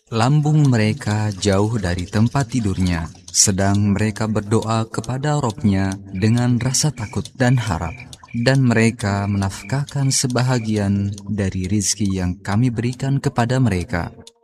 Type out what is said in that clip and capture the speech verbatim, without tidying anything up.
Lambung mereka jauh dari tempat tidurnya, sedang mereka berdoa kepada Robnya dengan rasa takut dan harap. Dan mereka menafkahkan sebahagian dari rizki yang kami berikan kepada mereka.